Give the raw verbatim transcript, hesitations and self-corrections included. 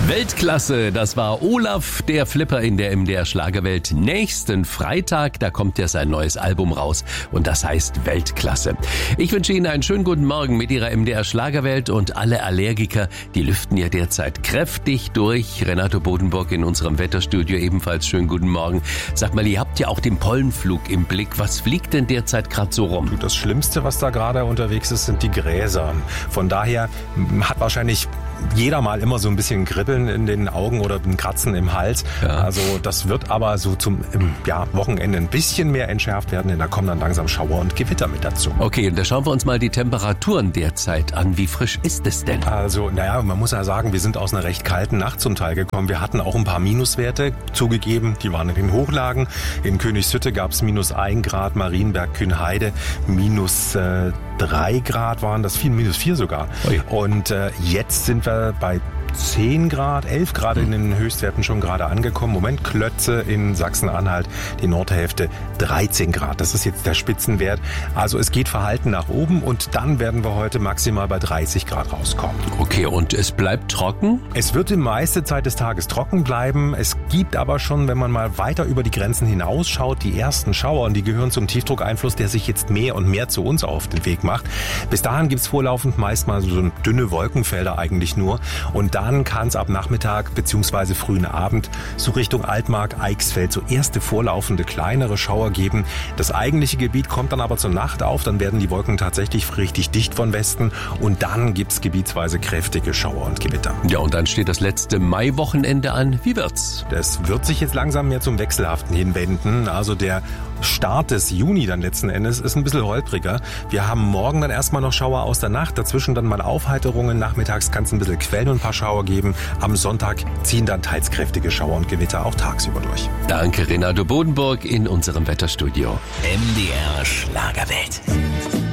Weltklasse, das war Olaf, der Flipper in der M D R Schlagerwelt. Nächsten Freitag, da kommt ja sein neues Album raus und das heißt Weltklasse. Ich wünsche Ihnen einen schönen guten Morgen mit Ihrer M D R Schlagerwelt und alle Allergiker, die lüften ja derzeit kräftig durch. Renato Bodenburg in unserem Wetterstudio ebenfalls schönen guten Morgen. Sag mal, ihr habt ja auch den Pollenflug im Blick. Was fliegt denn derzeit gerade so rum? Das Schlimmste, was da gerade unterwegs ist, sind die Gräser. Von daher hat wahrscheinlich jeder mal immer so ein bisschen Kribbeln in den Augen oder ein Kratzen im Hals. Ja. Also das wird aber so zum ja, Wochenende ein bisschen mehr entschärft werden, denn da kommen dann langsam Schauer und Gewitter mit dazu. Okay, und da schauen wir uns mal die Temperaturen derzeit an. Wie frisch ist es denn? Also, naja, man muss ja sagen, wir sind aus einer recht kalten Nacht zum Teil gekommen. Wir hatten auch ein paar Minuswerte zugegeben, die waren in den Hochlagen. In Königshütte gab es minus ein Grad, Marienberg, Kühnheide minus äh, drei Grad waren das, viel, minus vier sogar. Ui. Und äh, jetzt sind wir bei zehn Grad, elf Grad in den Höchstwerten schon gerade angekommen. Moment, Klötze in Sachsen-Anhalt, die Nordhälfte dreizehn Grad. Das ist jetzt der Spitzenwert. Also es geht verhalten nach oben und dann werden wir heute maximal bei dreißig Grad rauskommen. Okay, und es bleibt trocken? Es wird die meiste Zeit des Tages trocken bleiben. Es gibt aber schon, wenn man mal weiter über die Grenzen hinausschaut, die ersten Schauer und die gehören zum Tiefdruckeinfluss, der sich jetzt mehr und mehr zu uns auf den Weg macht. Bis dahin gibt es vorlaufend meist mal so dünne Wolkenfelder eigentlich nur und dann kann es ab Nachmittag bzw. frühen Abend so Richtung Altmark, Eichsfeld so erste vorlaufende kleinere Schauer geben. Das eigentliche Gebiet kommt dann aber zur Nacht auf, dann werden die Wolken tatsächlich richtig dicht von Westen und dann gibt es gebietsweise kräftige Schauer und Gewitter. Ja, und dann steht das letzte Maiwochenende an. Wie wird's? Das wird sich jetzt langsam mehr zum Wechselhaften hinwenden. Also der Start des Juni dann letzten Endes ist ein bisschen holpriger. Wir haben morgen dann erstmal noch Schauer aus der Nacht, dazwischen dann mal Aufheiterungen. Nachmittags kann es ein bisschen quellen und ein paar Schauer geben. Am Sonntag ziehen dann teils kräftige Schauer und Gewitter auch tagsüber durch. Danke, Renato Bodenburg in unserem Wetterstudio. M D R Schlagerwelt.